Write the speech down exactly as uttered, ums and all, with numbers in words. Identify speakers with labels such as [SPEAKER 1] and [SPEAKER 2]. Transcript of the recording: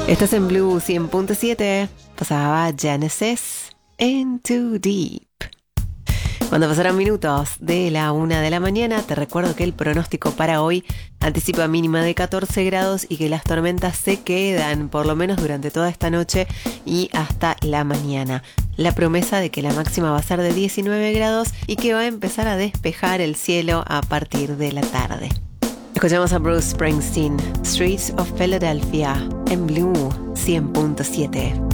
[SPEAKER 1] Estás en Blue cien punto siete. Pasaba Genesis Into Deep. Cuando pasaron minutos de la una de la mañana, te recuerdo que el pronóstico para hoy anticipa mínima de catorce grados y que las tormentas se quedan por lo menos durante toda esta noche y hasta la mañana. La promesa de que la máxima va a ser de diecinueve grados y que va a empezar a despejar el cielo a partir de la tarde. Escuchamos a Bruce Springsteen, Streets of Philadelphia, en Blue cien punto siete.